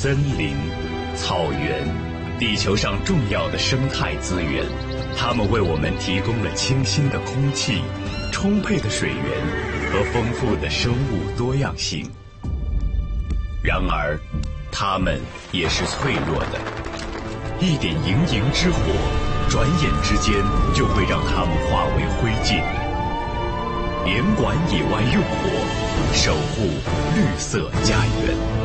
森林、草原，地球上重要的生态资源，它们为我们提供了清新的空气、充沛的水源和丰富的生物多样性。然而，它们也是脆弱的，一点盈盈之火，转眼之间就会让它们化为灰烬。联管野外用火，守护绿色家园。